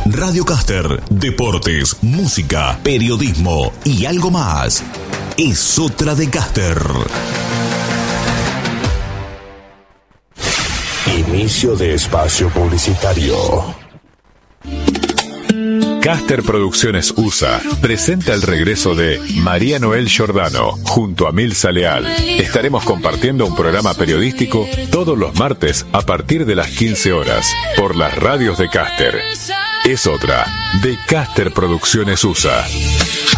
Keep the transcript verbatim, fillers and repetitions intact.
Radio Caster, deportes, música, periodismo y algo más. Es otra de Caster. Inicio de espacio publicitario. Caster Producciones U S A presenta el regreso de María Noel Giordano junto a Milza Leal. Estaremos compartiendo un programa periodístico todos los martes a partir de las quince horas por las radios de Caster. Es otra de Caster Producciones U S A.